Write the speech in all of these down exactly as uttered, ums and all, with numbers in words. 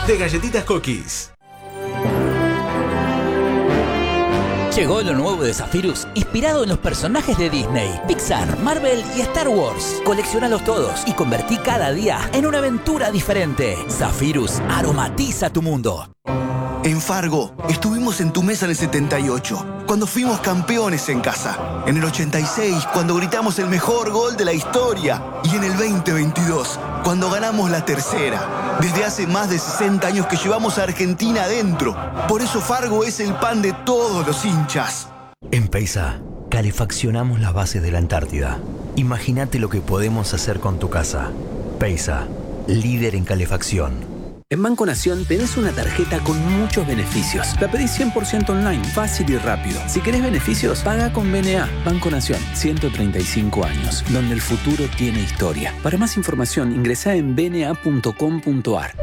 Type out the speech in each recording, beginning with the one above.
de Galletitas Cookies. Llegó lo nuevo de Zephyrus, inspirado en los personajes de Disney, Pixar, Marvel y Star Wars. Colecciónalos todos y convertí cada día en una aventura diferente. Zephyrus aromatiza tu mundo. En Fargo, estuvimos en tu mesa en el setenta y ocho, cuando fuimos campeones en casa. En el ochenta y seis, cuando gritamos el mejor gol de la historia. Y en el veinte veintidós, cuando ganamos la tercera. Desde hace más de sesenta años que llevamos a Argentina adentro. Por eso Fargo es el pan de todos los hinchas. En Peisa, calefaccionamos las bases de la Antártida. Imagínate lo que podemos hacer con tu casa. Peisa, líder en calefacción. En Banco Nación tenés una tarjeta con muchos beneficios. La pedís cien por ciento online, fácil y rápido. Si querés beneficios, paga con B N A. Banco Nación, ciento treinta y cinco años, donde el futuro tiene historia. Para más información, ingresá en b n a punto com punto a r.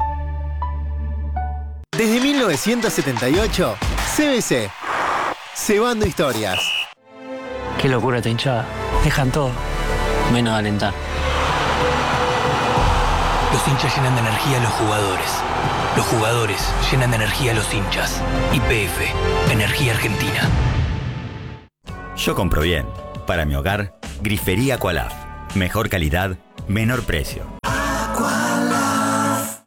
Desde mil novecientos setenta y ocho, C B C. Cebando historias. Qué locura esta hinchada. Dejan todo, menos alentar. Los hinchas llenan de energía a los jugadores. Los jugadores llenan de energía a los hinchas. Y P F, Energía Argentina. Yo compro bien. Para mi hogar, Grifería Aqualaf. Mejor calidad, menor precio. Aqualaf.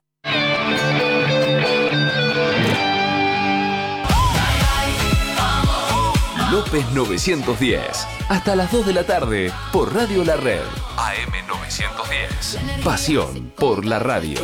López novecientos diez. Hasta las dos de la tarde por Radio La Red. A M novecientos diez. Pasión por la radio.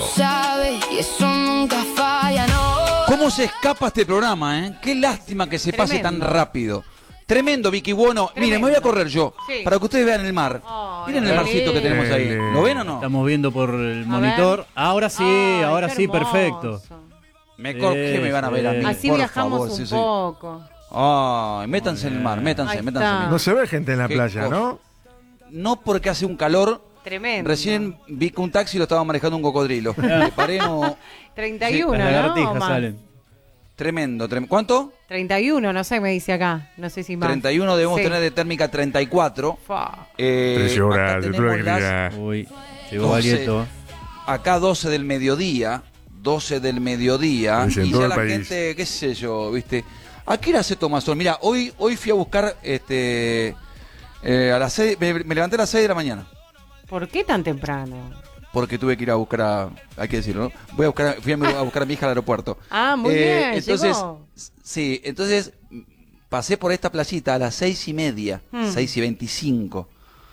¿Cómo se escapa este programa, eh? Qué lástima que se Tremendo. pase tan rápido. Tremendo, Vicky. Bueno, Tremendo. Miren, me voy a correr yo. Sí. Para que ustedes vean el mar. Oh, miren el marcito que tenemos ahí. ¿Lo ven o no? Estamos viendo por el monitor. Ahora sí, Ay, ahora sí, hermoso. Perfecto. Me cor- ¿Qué me van a ver a mí? Así por viajamos favor, un sí, sí. poco. Ay, métanse en el mar, métanse, Ahí métanse. está. No se ve gente en la Qué playa, cosa. ¿no? No, porque hace un calor. Tremendo. Recién vi que un taxi lo estaba manejando un cocodrilo. Me paré, no. treinta y uno, sí, las ¿no? lagartijas salen. Tremendo, tremendo. ¿Cuánto? treinta y uno, no sé, me dice acá. No sé si más. treinta y uno debemos Sí. tener de térmica treinta y cuatro. Eh, Tres horas, acá de tenemos alegría. las Uy, llegó doce, Valieto. acá doce del mediodía. doce del mediodía. Sí, en Y todo ya el la país. gente, qué sé yo, ¿viste? ¿A qué hora se toma sol? Mira, hoy, hoy fui a buscar este eh, a las seis, me, me levanté a las seis de la mañana. ¿Por qué tan temprano? Porque tuve que ir a buscar a, hay que decirlo, ¿no? Voy a buscar, fui a, a buscar a mi hija al aeropuerto. Ah, muy bien, Entonces, llegó. sí, entonces pasé por esta playita a las seis y media, Hmm. seis y veinticinco,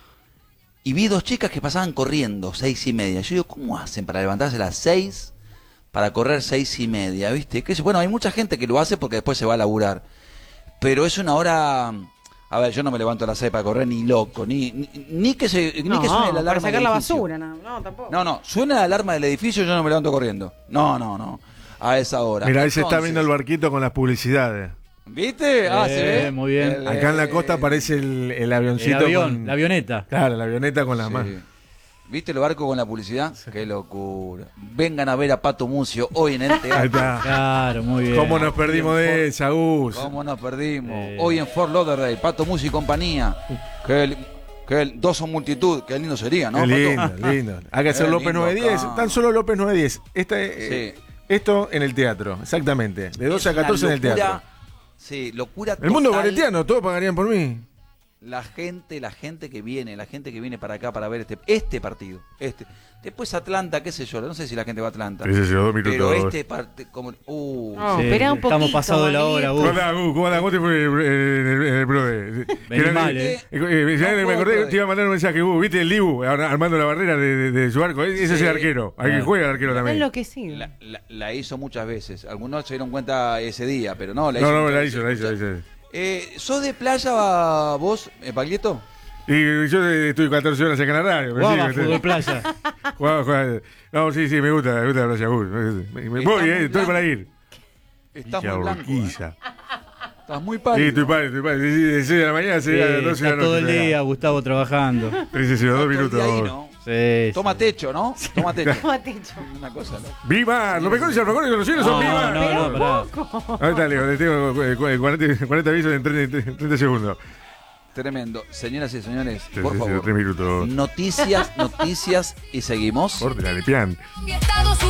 y vi dos chicas que pasaban corriendo, seis y media. Yo digo, ¿cómo hacen para levantarse a las seis, para correr seis y media, viste? Que bueno, hay mucha gente que lo hace porque después se va a laburar, pero es una hora. A ver, yo no me levanto a las seis para correr ni loco, ni ni, ni que se ni No, que suene la alarma para sacar del la edificio. basura, no, no, tampoco. No, no, suena la alarma del edificio, yo no me levanto corriendo. No, no, no. A esa hora. Mira, ahí se está Entonces, viendo el barquito con las publicidades. ¿Viste? Ah, Eh, se ve. muy bien. El, Acá en la eh, costa aparece el, el avioncito. El avión, con- la avioneta. Claro, la avioneta con las sí. manos. ¿Viste el barco con la publicidad? Qué locura. Vengan a ver a Pato Mucio hoy en el Ahí teatro. está. Claro, muy bien. ¿Cómo nos perdimos de esa, Gus? ¿Cómo nos perdimos? Eh. Hoy en Fort Lauderdale, Pato Mucio y compañía. Qué, qué, dos son multitud, qué lindo sería, ¿no? Qué Pato? lindo, lindo. Hay que hacer Qué López lindo nueve diez. acá. Tan solo López nueve diez. Esta, eh, Sí. Esto en el teatro, exactamente. De doce a Es una catorce en el locura, teatro. Sí, locura El mundo total. baretiano, todos pagarían por mí. La gente, la gente que viene, la gente que viene para acá para ver este, este partido, este. Después Atlanta, qué sé yo, no sé si la gente va a Atlanta. Sí, sí, sí, dos minutos. Pero este partido, como, uh, No, Sí, esperá un estamos poquito, pasados de la hora, Manito. Gus. ¿Cómo andás, Gus? ¿Cómo andás? ¿Cómo te fue en el, en el pro de- Vení que mal, eh, eh. eh, eh, ya No me puedo acordé que creer. te iba a mandar un mensaje, Gus. ¿Viste el Libu ahora armando la barrera de, de- de su arco? Ese es Sí. el arquero. Hay que Ah. juega el arquero Está también. enloquecido. la, la, la hizo muchas veces. Algunos se dieron cuenta ese día, pero no, la No, hizo. no, muchas la veces. hizo, la hizo, la hizo. Eh, ¿Sos de playa vos, eh, Paglieto? Y yo eh, estuve catorce horas acá en la radio. pero Jugaba sí, fútbol playa. jugaba, jugaba. No, sí, sí, me gusta, me gusta la playa, Gus. Me, me Está voy, muy eh, estoy blanco. para ir. Estás Hija muy blanco. ¿eh? Urquiza. Estás muy Sí, pálido. estoy para, estoy para. De seis de la mañana a Sí, seis de las doce de está la todo el noche. día Gustavo trabajando. Sí, sí, sí, los dos Todo el día ahí, minutos. ¿no? Sí, Toma sí. techo, ¿no? Toma techo. Toma techo. Una cosa, ¿no? ¡Viva! Los mejores alfajores conocidos son No, Viva. no, no, pará. Ahí está, Leo, te tengo eh, cuarenta, cuarenta avisos en treinta, treinta segundos. Tremendo. Señoras y señores, Sí, por sí, sí, favor. tres minutos. Noticias, noticias y seguimos. Corte la de pian. Estados Unidos.